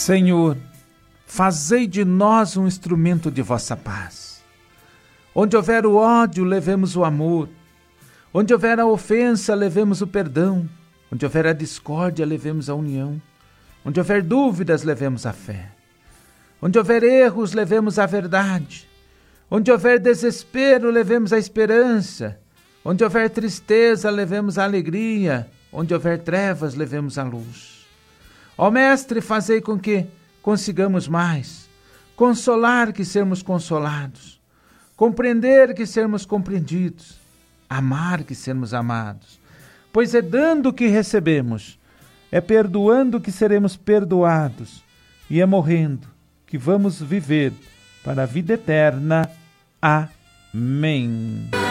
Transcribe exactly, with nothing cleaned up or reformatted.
Senhor, fazei de nós um instrumento de vossa paz. Onde houver o ódio, levemos o amor. Onde houver a ofensa, levemos o perdão. Onde houver a discórdia, levemos a união. Onde houver dúvidas, levemos a fé. Onde houver erros, levemos a verdade. Onde houver desespero, levemos a esperança. Onde houver tristeza, levemos a alegria. Onde houver trevas, levemos a luz. Ó Mestre, fazei com que consigamos mais. Consolar que sermos consolados. Compreender que sermos compreendidos. Amar que sermos amados. Pois é dando que recebemos. É perdoando que seremos perdoados. E é morrendo que vamos viver para a vida eterna. Amém.